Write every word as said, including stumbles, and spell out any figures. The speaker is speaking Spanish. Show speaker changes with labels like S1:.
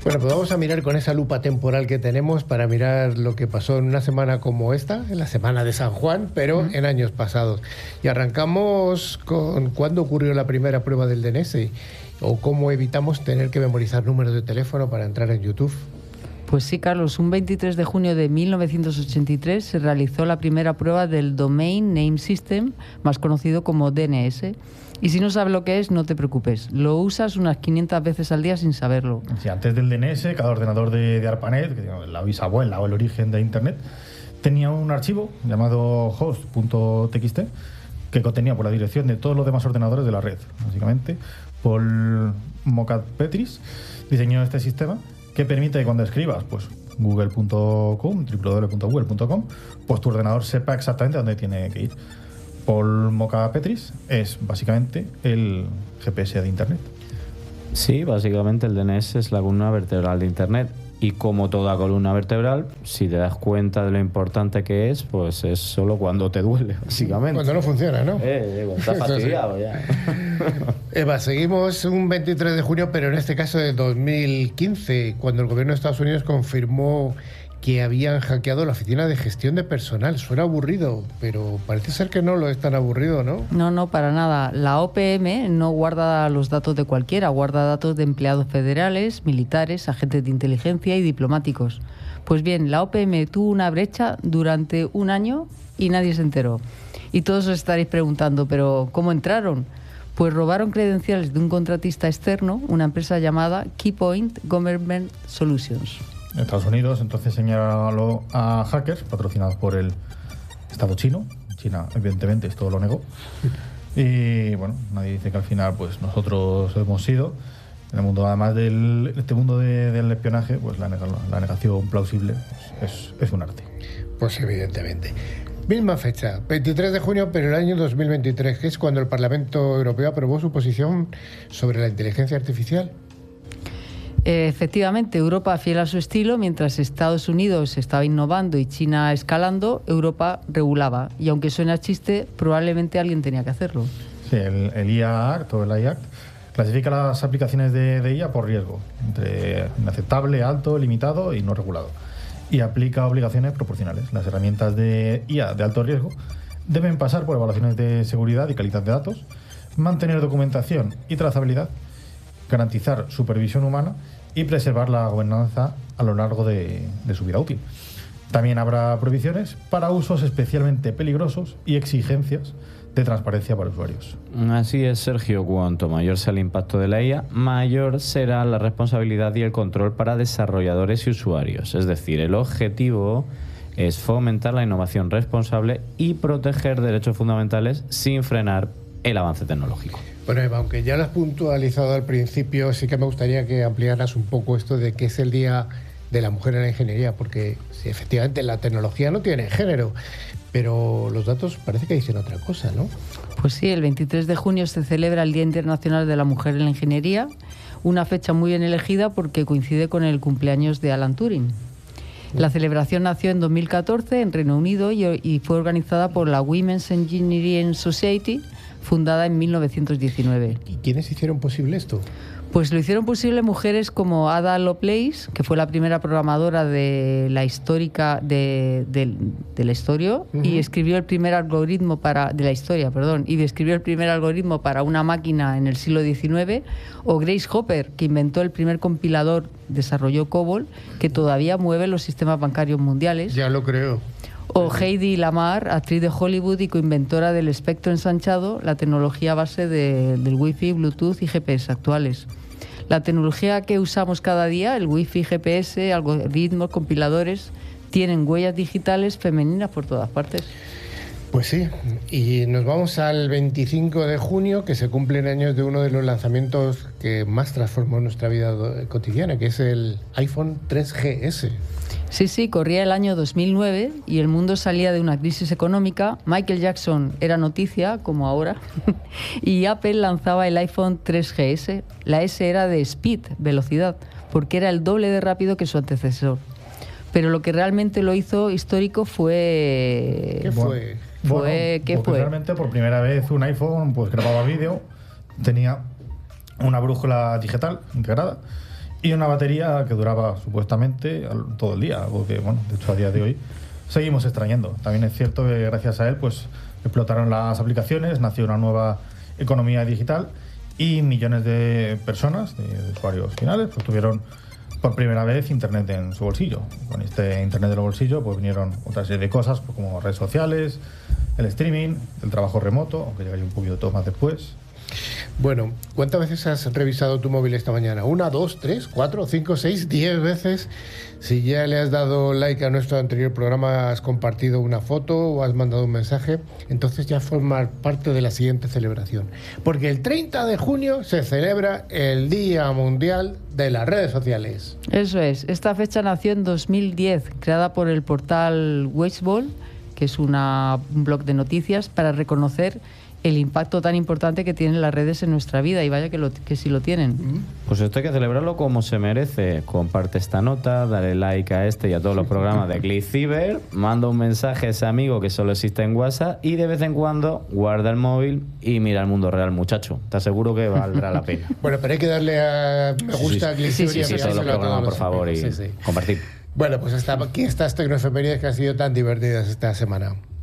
S1: Bueno, pues vamos a mirar con esa lupa temporal que tenemos para mirar lo que pasó en una semana como esta, en la semana de San Juan, pero uh-huh. en años pasados. Y arrancamos con cuándo ocurrió la primera prueba del D N S o cómo evitamos tener que memorizar números de teléfono para entrar en YouTube.
S2: Pues sí, Carlos, un veintitrés de junio de mil novecientos ochenta y tres se realizó la primera prueba del Domain Name System, más conocido como D N S. Y si no sabes lo que es, no te preocupes. Lo usas unas quinientas veces al día sin saberlo.
S3: Sí, antes del D N S, cada ordenador de, de ARPANET, que digamos, la bisabuela o el origen de Internet, tenía un archivo llamado host punto t x t que contenía por la dirección de todos los demás ordenadores de la red. Básicamente, Paul Mockapetris diseñó este sistema que permite que cuando escribas pues google punto com, doble u doble u doble u punto google punto com, pues tu ordenador sepa exactamente dónde tiene que ir. Paul Mockapetris es básicamente el G P S de Internet.
S4: Sí, básicamente el D N S es la columna vertebral de Internet. Y como toda columna vertebral, si te das cuenta de lo importante que es, pues es solo cuando te duele, básicamente.
S1: Cuando no funciona, ¿no?
S4: Eh, cuando estás fastidiado ya.
S1: Eva, seguimos un veintitrés de junio, pero en este caso de dos mil quince, cuando el gobierno de Estados Unidos confirmó que habían hackeado la oficina de gestión de personal. Suena aburrido, pero parece ser que no lo es tan aburrido, ¿no?
S2: No, no, para nada. La O P M no guarda los datos de cualquiera, guarda datos de empleados federales, militares, agentes de inteligencia y diplomáticos. Pues bien, la O P M tuvo una brecha durante un año y nadie se enteró. Y todos os estaréis preguntando, ¿pero cómo entraron? Pues robaron credenciales de un contratista externo, una empresa llamada Keypoint Government Solutions.
S3: En Estados Unidos, entonces señaló a hackers patrocinados por el Estado chino. China, evidentemente, esto lo negó. Y bueno, nadie dice que al final pues nosotros hemos sido. En el mundo, además de este mundo de, del espionaje, pues la, la negación plausible pues, es, es un arte.
S1: Pues evidentemente. Misma fecha, veintitrés de junio, pero el año dos mil veintitrés, que es cuando el Parlamento Europeo aprobó su posición sobre la inteligencia artificial.
S2: Efectivamente, Europa fiel a su estilo, mientras Estados Unidos estaba innovando y China escalando, Europa regulaba. Y aunque suena a chiste, probablemente alguien tenía que hacerlo.
S3: Sí, el, el I A Act o el I A Act clasifica las aplicaciones de, de I A por riesgo, entre inaceptable, alto, limitado y no regulado. Y aplica obligaciones proporcionales. Las herramientas de I A de alto riesgo deben pasar por evaluaciones de seguridad y calidad de datos, mantener documentación y trazabilidad, garantizar supervisión humana y preservar la gobernanza a lo largo de, de su vida útil. También habrá prohibiciones para usos especialmente peligrosos y exigencias de transparencia para usuarios.
S4: Así es, Sergio. Cuanto mayor sea el impacto de la I A, mayor será la responsabilidad y el control para desarrolladores y usuarios. Es decir, el objetivo es fomentar la innovación responsable y proteger derechos fundamentales sin frenar el avance tecnológico.
S1: Bueno, Eva, aunque ya lo has puntualizado al principio, sí que me gustaría que ampliaras un poco esto de qué es el Día de la Mujer en la Ingeniería, porque sí, efectivamente la tecnología no tiene género, pero los datos parece que dicen otra cosa, ¿no?
S2: Pues sí, el veintitrés de junio se celebra el Día Internacional de la Mujer en la Ingeniería, una fecha muy bien elegida porque coincide con el cumpleaños de Alan Turing. La celebración nació en dos mil catorce en Reino Unido y, y fue organizada por la Women's Engineering Society, fundada en mil novecientos diecinueve.
S1: ¿Y quiénes hicieron posible esto?
S2: Pues lo hicieron posible mujeres como Ada Lovelace, que fue la primera programadora de la histórica de, de, de la historia, uh-huh. y escribió el primer algoritmo para de la historia, perdón, y describió el primer algoritmo para una máquina en el siglo diecinueve, o Grace Hopper, que inventó el primer compilador, desarrolló COBOL, que todavía mueve los sistemas bancarios mundiales.
S1: Ya lo creo.
S2: O Heidi Lamar, actriz de Hollywood y coinventora del espectro ensanchado, la tecnología base de, del Wi-Fi, Bluetooth y G P S actuales. La tecnología que usamos cada día, el Wi-Fi, G P S, algoritmos, compiladores, tienen huellas digitales femeninas por todas partes.
S1: Pues sí, y nos vamos al veinticinco de junio, que se cumplen años de uno de los lanzamientos que más transformó nuestra vida cotidiana, que es el iPhone tres G S.
S2: Sí, sí, corría el año dos mil nueve y el mundo salía de una crisis económica. Michael Jackson era noticia, como ahora, y Apple lanzaba el iPhone tres G S. La S era de speed, velocidad, porque era el doble de rápido que su antecesor. Pero lo que realmente lo hizo histórico fue...
S1: ¿Qué fue?
S2: Fue,
S3: bueno,
S2: ¿qué fue?
S3: Realmente por primera vez un iPhone pues grababa vídeo, tenía una brújula digital integrada y una batería que duraba supuestamente todo el día, algo que, bueno, de hecho a día de hoy seguimos extrañando. También es cierto que gracias a él pues explotaron las aplicaciones, nació una nueva economía digital y millones de personas, de, de usuarios finales, pues tuvieron por primera vez internet en su bolsillo. Con este internet en el bolsillo pues vinieron otra serie de cosas, pues, como redes sociales, el streaming, el trabajo remoto, aunque llegaré un poquito todo más después.
S1: Bueno, ¿cuántas veces has revisado tu móvil esta mañana? ¿Una, dos, tres, cuatro, cinco, seis, diez veces? Si ya le has dado like a nuestro anterior programa, has compartido una foto o has mandado un mensaje, entonces ya formas parte de la siguiente celebración. Porque el treinta de junio se celebra el Día Mundial de las Redes Sociales.
S2: Eso es. Esta fecha nació en dos mil diez, creada por el portal Weibo, que es una, un blog de noticias, para reconocer el impacto tan importante que tienen las redes en nuestra vida, y vaya que, lo, que sí lo tienen.
S4: Pues esto hay que celebrarlo como se merece. Comparte esta nota, dale like a este y a todos los programas de ClickCiber, manda un mensaje a ese amigo que solo existe en WhatsApp y de vez en cuando guarda el móvil y mira el mundo real, muchacho. Te aseguro que valdrá la pena.
S1: Bueno, pero hay que darle a me gusta a ClickCiber.
S4: Sí, sí, sí, sí, todos los programas, por favor, y sí, sí. compartir.
S1: Bueno, pues hasta aquí estas tecnoefemérides que han sido tan divertidas esta semana.